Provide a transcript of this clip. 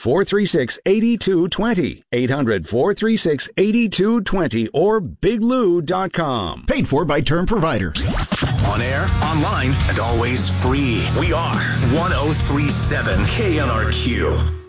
800-436-8220. 800-436-8220 or biglou.com. Paid for by Term Provider. On air, online, and always free. We are 1037 KNRQ.